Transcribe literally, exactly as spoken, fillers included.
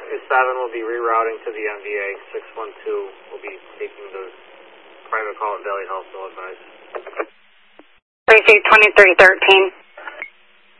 seven will be rerouting to the M V A. six one two will be taking the private call at Valley Health, so advise. Receive twenty-three thirteen.